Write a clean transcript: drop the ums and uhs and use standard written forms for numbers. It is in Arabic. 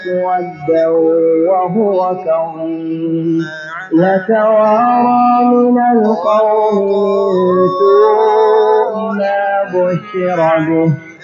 مسودا وهو كظيم يتوارى من القوم من سوء ما بشر به